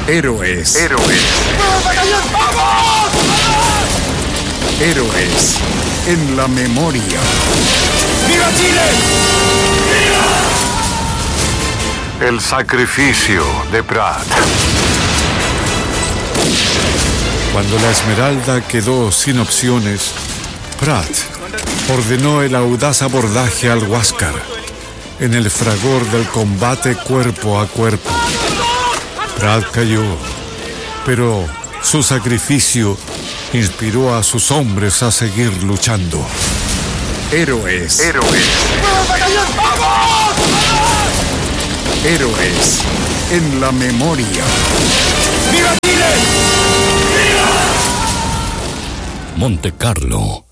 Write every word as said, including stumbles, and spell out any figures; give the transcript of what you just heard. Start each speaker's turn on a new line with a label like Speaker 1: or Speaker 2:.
Speaker 1: Héroes.
Speaker 2: Héroes.
Speaker 3: ¡Vamos, batallón! ¡Vamos!
Speaker 1: Héroes en la memoria.
Speaker 3: ¡Viva Chile! ¡Viva!
Speaker 2: El sacrificio de Prat.
Speaker 1: Cuando la Esmeralda quedó sin opciones, Prat ordenó el audaz abordaje al Huáscar en el fragor del combate cuerpo a cuerpo. Prat cayó, pero su sacrificio inspiró a sus hombres a seguir luchando. Héroes.
Speaker 2: Héroes.
Speaker 3: ¡Vamos, batallón! ¡Vamos!
Speaker 1: Héroes en la memoria.
Speaker 3: ¡Viva Chile! ¡Viva!
Speaker 4: Monte Carlo.